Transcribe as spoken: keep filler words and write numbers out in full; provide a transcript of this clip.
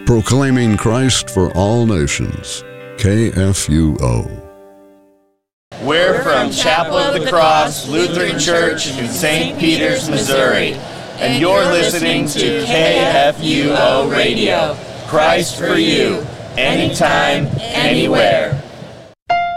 proclaiming Christ for all nations. K F U O. We're from Chapel of the Cross Lutheran Church in Saint Peters, Missouri, and you're listening to K F U O Radio. Christ for you, anytime, anywhere.